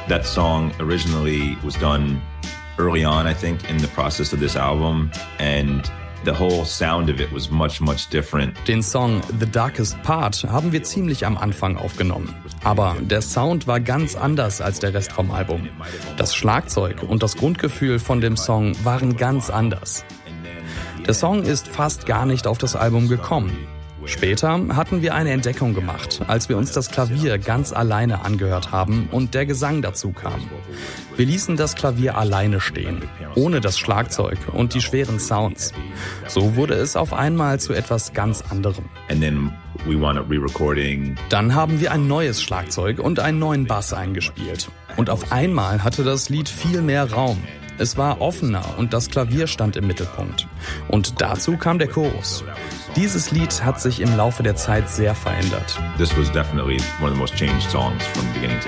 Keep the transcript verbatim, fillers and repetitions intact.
That song originally was done early on, I think, in the process of this album, and the whole sound of it was much, much different. Den Song The Darkest Part haben wir ziemlich am Anfang aufgenommen. Aber der Sound war ganz anders als der Rest vom Album. Das Schlagzeug und das Grundgefühl von dem Song waren ganz anders. Der Song ist fast gar nicht auf das Album gekommen. Später hatten wir eine Entdeckung gemacht, als wir uns das Klavier ganz alleine angehört haben und der Gesang dazu kam. Wir ließen das Klavier alleine stehen, ohne das Schlagzeug und die schweren Sounds. So wurde es auf einmal zu etwas ganz anderem. And then we wound up re-recording. Dann haben wir ein neues Schlagzeug und einen neuen Bass eingespielt. Und auf einmal hatte das Lied viel mehr Raum. Es war offener und das Klavier stand im Mittelpunkt. Und dazu kam der Chorus. Dieses Lied hat sich im Laufe der Zeit sehr verändert. This was definitely one of the most changed songs from beginning to